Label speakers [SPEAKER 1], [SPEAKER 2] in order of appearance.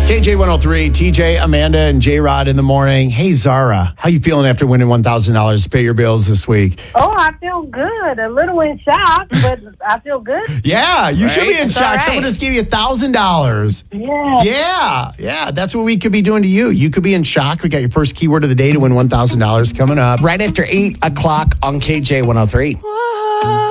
[SPEAKER 1] KJ103, TJ, Amanda, and J-Rod in the morning. Hey, Zara, how you feeling after winning $1,000 to pay your bills this week?
[SPEAKER 2] Oh, I feel good. A little in shock, but I feel good.
[SPEAKER 1] Yeah, you should be in
[SPEAKER 3] That's
[SPEAKER 1] shock.
[SPEAKER 3] all right.
[SPEAKER 1] Someone just gave you $1,000.
[SPEAKER 2] Yeah.
[SPEAKER 1] Yeah. That's what we could be doing to you. You could be in shock. We got your first keyword of the day to win $1,000 coming up.
[SPEAKER 3] Right after 8 o'clock on KJ103.